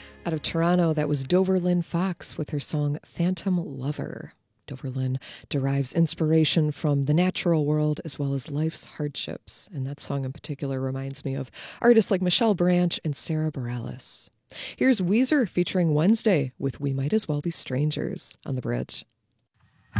Out of Toronto, that was Doverlyn Fox with her song Phantom Lover. Doverlyn derives inspiration from the natural world as well as life's hardships, and that song in particular reminds me of artists like Michelle Branch and Sarah Bareilles. Here's Weezer featuring Wednesday with We Might As Well Be Strangers on The Bridge.